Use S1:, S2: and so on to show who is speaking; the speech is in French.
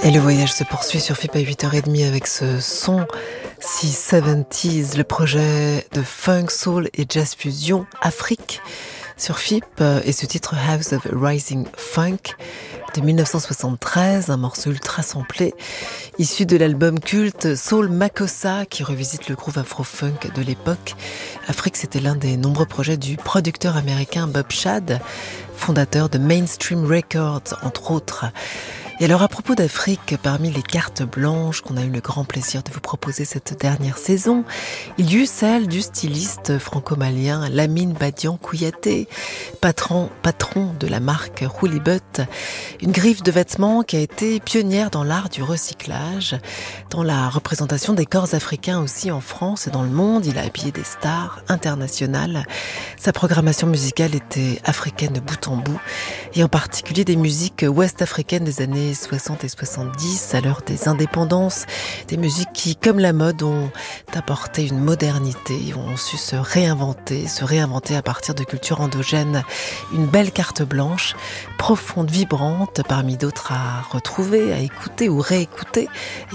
S1: Et le voyage se poursuit sur FIP à 8h30 avec ce son si 70s, le projet de funk, soul et jazz fusion Afrique sur FIP et ce titre House of Rising Funk de 1973, un morceau ultra samplé issu de l'album culte Soul Makossa qui revisite le groove afro-funk de l'époque. Afrique, c'était l'un des nombreux projets du producteur américain Bob Shad, fondateur de Mainstream Records entre autres. Et alors à propos d'Afrique, parmi les cartes blanches qu'on a eu le grand plaisir de vous proposer cette dernière saison, il y eut celle du styliste franco-malien Lamine Badian Kouyaté, patron de la marque Hoolibut, une griffe de vêtements qui a été pionnière dans l'art du recyclage, dans la représentation des corps africains aussi en France et dans le monde. Il a habillé des stars internationales. Sa programmation musicale était africaine de bout en bout, et en particulier des musiques ouest-africaines des années 60 et 70, à l'heure des indépendances, des musiques qui, comme la mode, ont apporté une modernité, ont su se réinventer à partir de cultures endogènes. Une belle carte blanche, profonde, vibrante, parmi d'autres à retrouver, à écouter ou réécouter.